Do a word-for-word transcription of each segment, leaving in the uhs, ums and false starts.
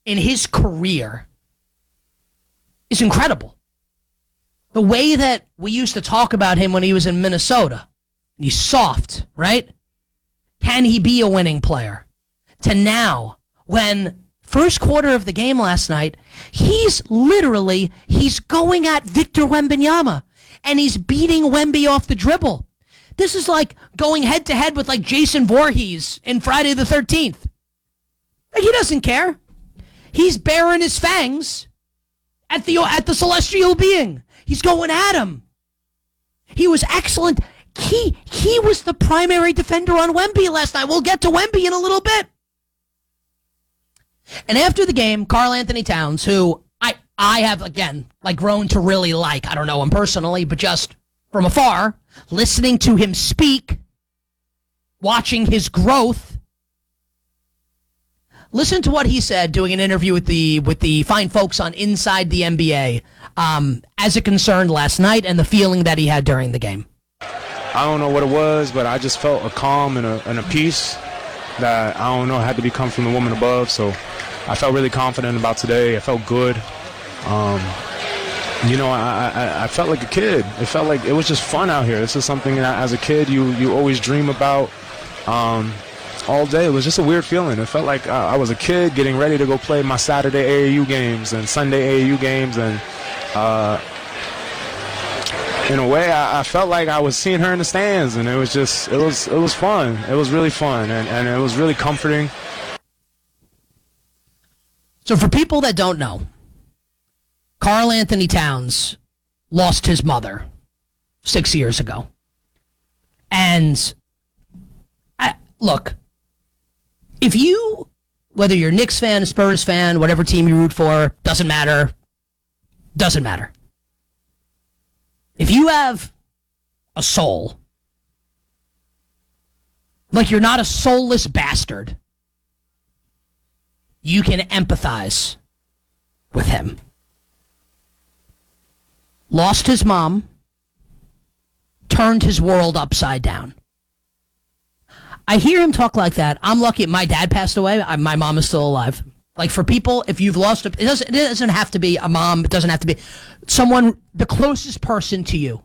in his career is incredible. The way that we used to talk about him when he was in Minnesota, he's soft, right? Can he be a winning player? To now, when first quarter of the game last night, he's literally, he's going at Victor Wembanyama, and he's beating Wemby off the dribble. This is like going head-to-head with like Jason Voorhees in Friday the thirteenth. Like, he doesn't care. He's baring his fangs at the at the celestial being. He's going at him. He was excellent. He he was the primary defender on Wemby last night. We'll get to Wemby in a little bit. And after the game, Karl Anthony Towns, who I I have, again, like grown to really like, I don't know him personally, but just from afar, listening to him speak, watching his growth. Listen to what he said doing an interview with the with the fine folks on Inside the N B A um, as it concerned last night and the feeling that he had during the game. I don't know what it was, but I just felt a calm and a, and a peace that, I don't know, had to be come from the woman above. So I felt really confident about today. I felt good. Um, you know, I, I, I felt like a kid. It felt like it was just fun out here. This is something that as a kid you, you always dream about. Um, all day. It was just a weird feeling. It felt like uh, I was a kid getting ready to go play my Saturday A A U games and Sunday A A U games, and uh, in a way I, I felt like I was seeing her in the stands, and it was just it was it was fun. It was really fun, and, and it was really comforting. So for people that don't know, Karl Anthony Towns lost his mother six years ago. And I, look, if you, whether you're a Knicks fan, a Spurs fan, whatever team you root for, doesn't matter, doesn't matter. If you have a soul, like you're not a soulless bastard, you can empathize with him. Lost his mom, turned his world upside down. I hear him talk like that. I'm lucky my dad passed away. I, my mom is still alive. Like, for people, if you've lost, a, it, doesn't, it doesn't have to be a mom. It doesn't have to be someone, the closest person to you.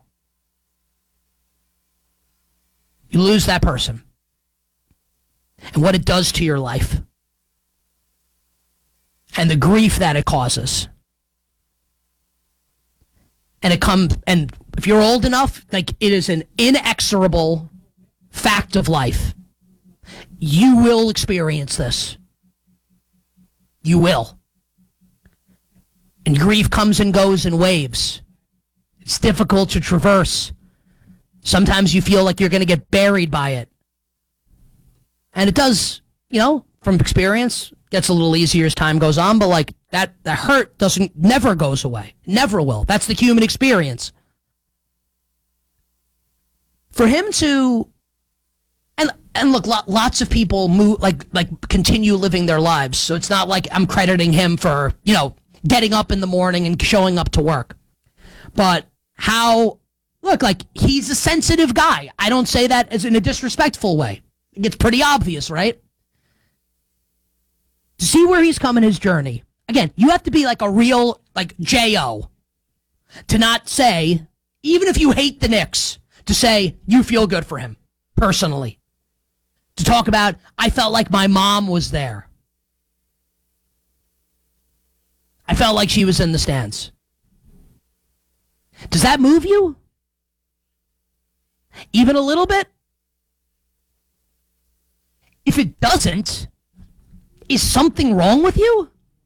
You lose that person. And what it does to your life. And the grief that it causes. And it comes, and if you're old enough, like, it is an inexorable fact of life. You will experience this. You will. And grief comes and goes in waves. It's difficult to traverse. Sometimes you feel like you're going to get buried by it. And it does, you know, from experience, gets a little easier as time goes on, but like that, the hurt doesn't, never goes away. Never will. That's the human experience. For him to, and and look, lots of people move, like like continue living their lives. So it's not like I'm crediting him for, you know, getting up in the morning and showing up to work. But how, look, like, he's a sensitive guy. I don't say that as in a disrespectful way. It's pretty obvious, right? To see where he's come in his journey. Again, you have to be like a real, like, J O to not say, even if you hate the Knicks, to say you feel good for him, personally. To talk about, I felt like my mom was there. I felt like she was in the stands. Does that move you? Even a little bit? If it doesn't, is something wrong with you?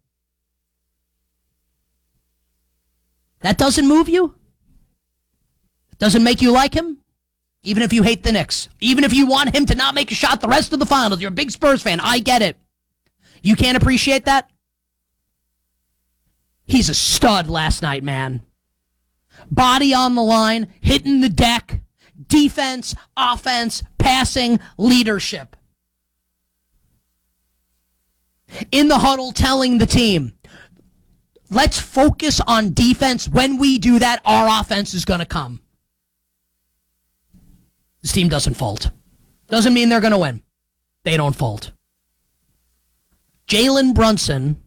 That doesn't move you? Doesn't make you like him? Even if you hate the Knicks. Even if you want him to not make a shot the rest of the finals. You're a big Spurs fan. I get it. You can't appreciate that? He's a stud last night, man. Body on the line, hitting the deck, defense, offense, passing, leadership. In the huddle, telling the team, let's focus on defense. When we do that, our offense is going to come. This team doesn't fold. Doesn't mean they're going to win. They don't fold. Jalen Brunson